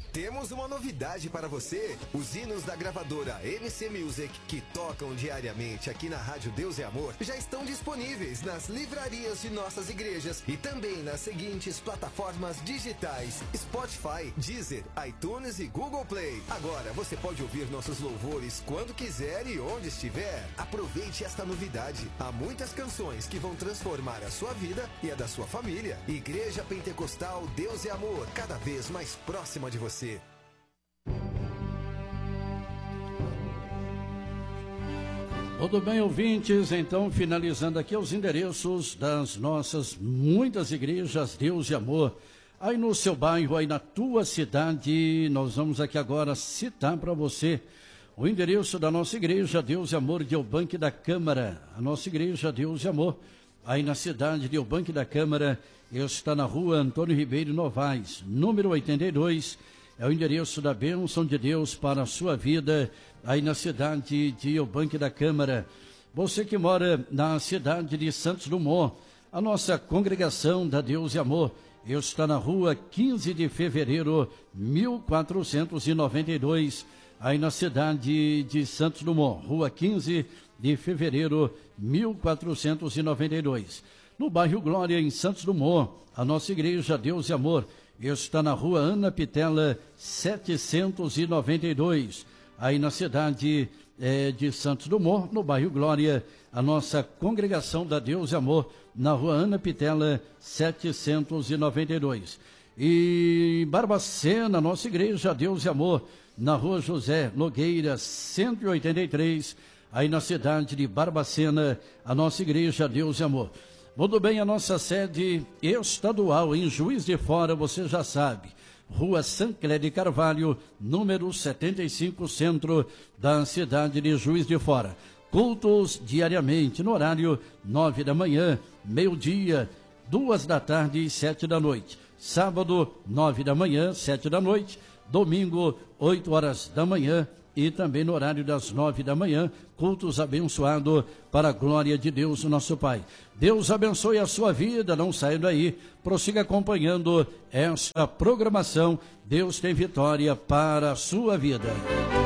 Temos uma novidade para você. Os hinos da gravadora MC Music, que tocam diariamente aqui na Rádio Deus é Amor, já estão disponíveis nas livrarias de nossas igrejas e também nas seguintes plataformas digitais: Spotify, Deezer, iTunes e Google Play. Agora você pode ouvir nossos louvores quando quiser e onde estiver. Aproveite esta novidade. Há muitas canções que vão transformar a sua vida e a da sua família. Igreja Pentecostal Deus é Amor, cada vez mais próxima de você. Tudo bem, ouvintes? Então, finalizando aqui os endereços das nossas muitas igrejas Deus e Amor. Aí no seu bairro, aí na tua cidade, nós vamos aqui agora citar para você o endereço da nossa igreja Deus e Amor de Eubanque da Câmara. A nossa igreja Deus e Amor, aí na cidade de Eubanque da Câmara, está na rua Antônio Ribeiro Novaes, número 82, é o endereço da bênção de Deus para a sua vida, aí na cidade de Eubanque da Câmara. Você que mora na cidade de Santos Dumont, a nossa congregação da Deus e Amor está na rua 15 de fevereiro, 1492, aí na cidade de Santos Dumont, rua 15 de fevereiro, 1492. No bairro Glória, em Santos Dumont, a nossa igreja Deus e Amor está na rua Ana Pitela, 792. Aí na cidade de Santos Dumont, no bairro Glória, a nossa congregação da Deus e Amor, na rua Ana Pitela, 792. E Barbacena, nossa igreja Deus e Amor, na rua José Nogueira, 183. Aí na cidade de Barbacena, a nossa igreja Deus e Amor. Muito bem, a nossa sede estadual em Juiz de Fora, você já sabe, rua Sancler de Carvalho, número 75, centro da cidade de Juiz de Fora. Cultos diariamente, no horário 9 da manhã, meio-dia, 2 da tarde e 7 da noite. Sábado, 9 da manhã, 7 da noite. Domingo, 8 horas da manhã. E também no horário das 9 da manhã, cultos abençoados para a glória de Deus, nosso Pai. Deus abençoe a sua vida, não saia daí, prossiga acompanhando esta programação. Deus tem vitória para a sua vida.